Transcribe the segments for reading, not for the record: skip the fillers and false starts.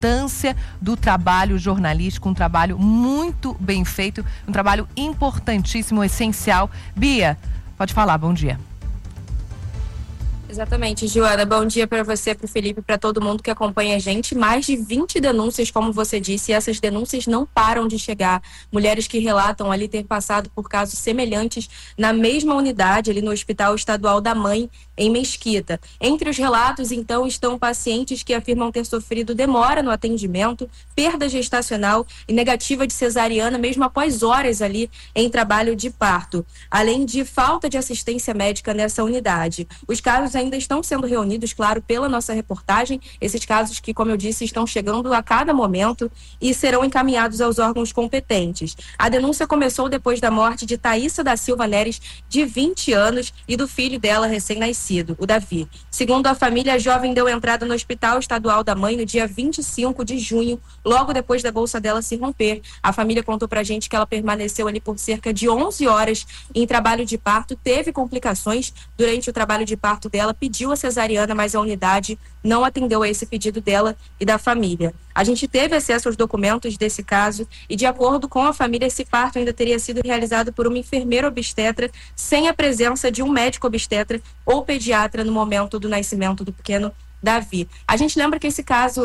importância do trabalho jornalístico, um trabalho muito bem feito, um trabalho importantíssimo, essencial. Bia, pode falar, bom dia. Exatamente, Joana, bom dia para você, para o Felipe, para todo mundo que acompanha a gente. Mais de 20 denúncias, como você disse, e essas denúncias não param de chegar. Mulheres que relatam ali ter passado por casos semelhantes na mesma unidade, ali no Hospital Estadual da Mãe, em Mesquita. Entre os relatos, então, estão pacientes que afirmam ter sofrido demora no atendimento, perda gestacional e negativa de cesariana, mesmo após horas ali em trabalho de parto, além de falta de assistência médica nessa unidade. Os casos ainda estão sendo reunidos, claro, pela nossa reportagem, esses casos que, como eu disse, estão chegando a cada momento e serão encaminhados aos órgãos competentes. A denúncia começou depois da morte de Thaísa da Silva Neres, de 20 anos, e do filho dela recém-nascido, o Davi. Segundo a família, a jovem deu entrada no Hospital Estadual da Mãe no dia 25 de junho, logo depois da bolsa dela se romper. A família contou pra gente que ela permaneceu ali por cerca de 11 horas em trabalho de parto, teve complicações durante o trabalho de parto dela, pediu a cesariana, mas a unidade não atendeu a esse pedido dela e da família. A gente teve acesso aos documentos desse caso e, de acordo com a família, esse parto ainda teria sido realizado por uma enfermeira obstetra, sem a presença de um médico obstetra ou pediatra no momento do nascimento do pequeno Davi. A gente lembra que esse caso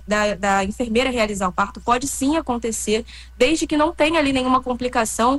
da enfermeira realizar o parto pode sim acontecer, desde que não tenha ali nenhuma complicação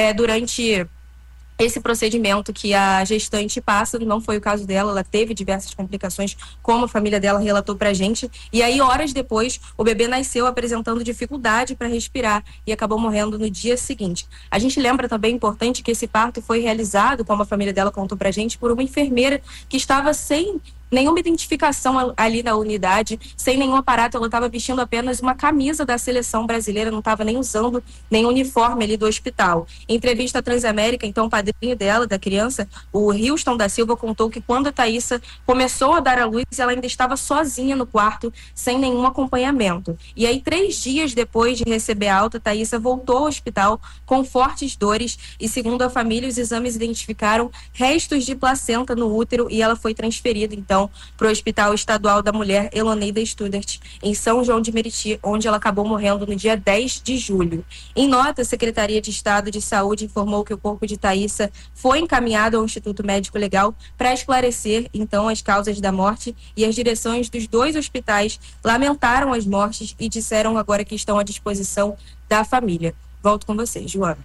durante esse procedimento que a gestante passa. Não foi o caso dela, ela teve diversas complicações, como a família dela relatou pra gente, e aí horas depois o bebê nasceu apresentando dificuldade para respirar e acabou morrendo no dia seguinte. A gente lembra também, importante, que esse parto foi realizado, como a família dela contou pra gente, por uma enfermeira que estava sem nenhuma identificação ali na unidade, sem nenhum aparato. Ela estava vestindo apenas uma camisa da seleção brasileira, não estava nem usando nenhum uniforme ali do hospital. Em entrevista à Transamérica, então, o padrinho dela, da criança, o Houston da Silva, contou que quando a Thaísa começou a dar à luz, ela ainda estava sozinha no quarto, sem nenhum acompanhamento. E aí, 3 dias depois de receber a alta, a Thaísa voltou ao hospital com fortes dores e, segundo a família, os exames identificaram restos de placenta no útero e ela foi transferida, então, para o Hospital Estadual da Mulher Eloneida Studart, em São João de Meriti, onde ela acabou morrendo no dia 10 de julho. Em nota, a Secretaria de Estado de Saúde informou que o corpo de Thaísa foi encaminhado ao Instituto Médico Legal para esclarecer, então, as causas da morte, e as direções dos 2 hospitais lamentaram as mortes e disseram agora que estão à disposição da família. Volto com você, Joana.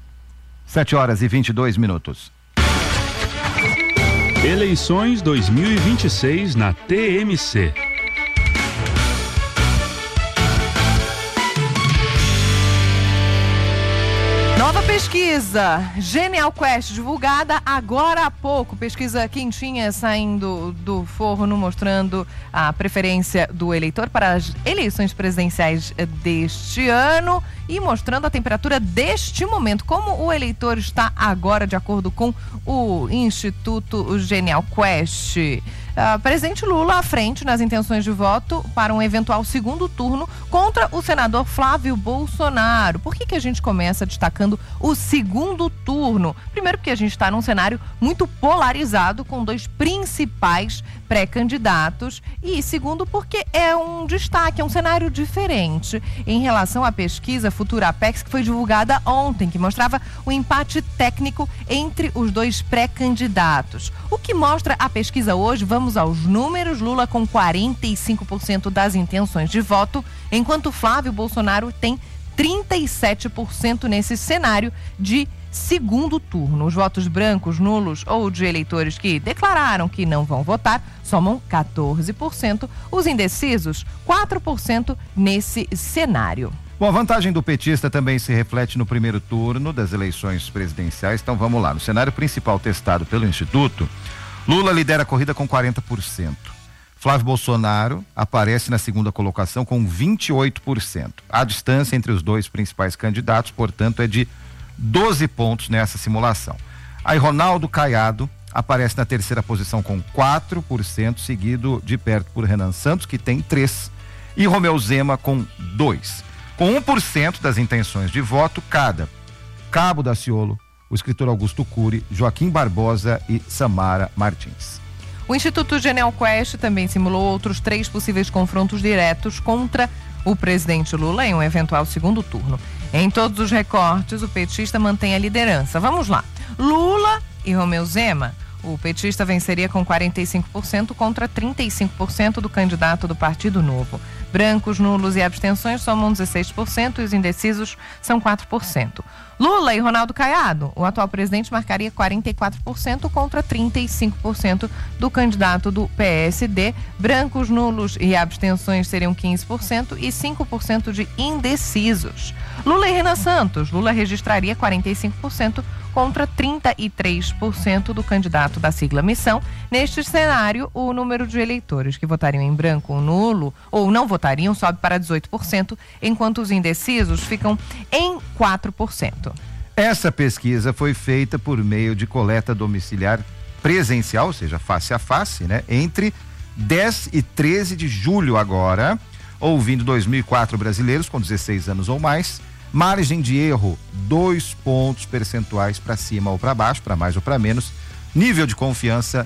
7h22. Eleições 2026 na TMC. Nova pesquisa, Genial Quest, divulgada agora há pouco. Pesquisa quentinha saindo do forno, mostrando a preferência do eleitor para as eleições presidenciais deste ano e mostrando a temperatura deste momento. Como o eleitor está agora, de acordo com o Instituto Genial Quest. Presidente Lula à frente nas intenções de voto para um eventual segundo turno contra o senador Flávio Bolsonaro. Por que a gente começa destacando o segundo turno? Primeiro, porque a gente está num cenário muito polarizado, com 2 principais pré-candidatos, e segundo, porque é um destaque, é um cenário diferente em relação à pesquisa Futura Apex, que foi divulgada ontem, que mostrava o empate técnico entre os 2 pré-candidatos. O que mostra a pesquisa hoje? Vamos aos números: Lula com 45% das intenções de voto, enquanto Flávio Bolsonaro tem 37% nesse cenário de segundo turno. Os votos brancos, nulos ou de eleitores que declararam que não vão votar somam 14%. Os indecisos, 4% nesse cenário. Bom, a vantagem do petista também se reflete no primeiro turno das eleições presidenciais. Então vamos lá. No cenário principal testado pelo Instituto, Lula lidera a corrida com 40%. Flávio Bolsonaro aparece na segunda colocação com 28%. A distância entre os 2 principais candidatos, portanto, é de 12 pontos nessa simulação. Aí Ronaldo Caiado aparece na terceira posição com 4%, seguido de perto por Renan Santos, que tem 3%, e Romeu Zema com 2%. Com 1% das intenções de voto cada: Cabo Daciolo, o escritor Augusto Cury, Joaquim Barbosa e Samara Martins. O Instituto Genial Quest também simulou outros 3 possíveis confrontos diretos contra o presidente Lula em um eventual segundo turno. Em todos os recortes, o petista mantém a liderança. Vamos lá. Lula e Romeu Zema. O petista venceria com 45% contra 35% do candidato do Partido Novo. Brancos, nulos e abstenções somam 16% e os indecisos são 4%. Lula e Ronaldo Caiado. O atual presidente marcaria 44% contra 35% do candidato do PSD. Brancos, nulos e abstenções seriam 15% e 5% de indecisos. Lula e Renan Santos. Lula registraria 45% contra 33% do candidato da sigla Missão. Neste cenário, o número de eleitores que votariam em branco ou nulo ou não votariam sobe para 18%, enquanto os indecisos ficam em 4%. Essa pesquisa foi feita por meio de coleta domiciliar presencial, ou seja, face a face, né? Entre 10 e 13 de julho agora, ouvindo 2.004 brasileiros com 16 anos ou mais. Margem de erro, 2 pontos percentuais para cima ou para baixo, para mais ou para menos. Nível de confiança,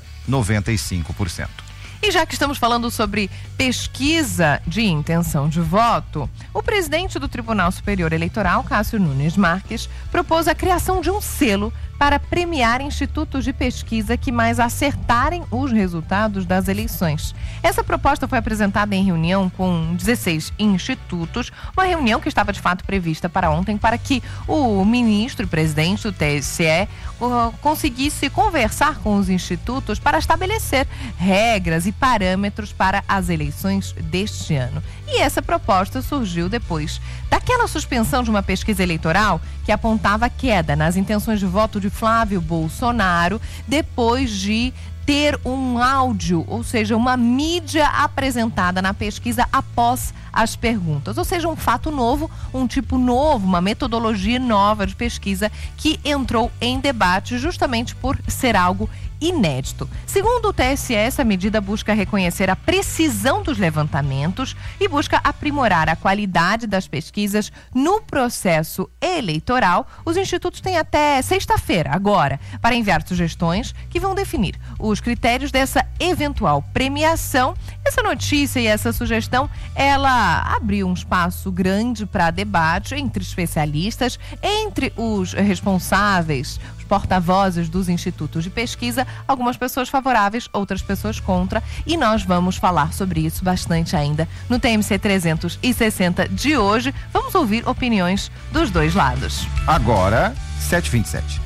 95%. E já que estamos falando sobre pesquisa de intenção de voto, o presidente do Tribunal Superior Eleitoral, Cássio Nunes Marques, propôs a criação de um selo para premiar institutos de pesquisa que mais acertarem os resultados das eleições. Essa proposta foi apresentada em reunião com 16 institutos, uma reunião que estava de fato prevista para ontem, para que o ministro e presidente do TSE conseguisse conversar com os institutos para estabelecer regras e parâmetros para as eleições deste ano. E essa proposta surgiu depois daquela suspensão de uma pesquisa eleitoral que apontava queda nas intenções de voto de Flávio Bolsonaro depois de ter um áudio, ou seja, uma mídia apresentada na pesquisa após as perguntas. Ou seja, um fato novo, um tipo novo, uma metodologia nova de pesquisa que entrou em debate justamente por ser algo inédito. Segundo o TSE, essa medida busca reconhecer a precisão dos levantamentos e busca aprimorar a qualidade das pesquisas no processo eleitoral. Os institutos têm até sexta-feira, agora, para enviar sugestões que vão definir os critérios dessa eventual premiação. Essa notícia e essa sugestão, ela abriu um espaço grande para debate entre especialistas, entre os responsáveis, os porta-vozes dos institutos de pesquisa, algumas pessoas favoráveis, outras pessoas contra, e nós vamos falar sobre isso bastante ainda no TMC 360 de hoje. Vamos ouvir opiniões dos dois lados. Agora, 7h27.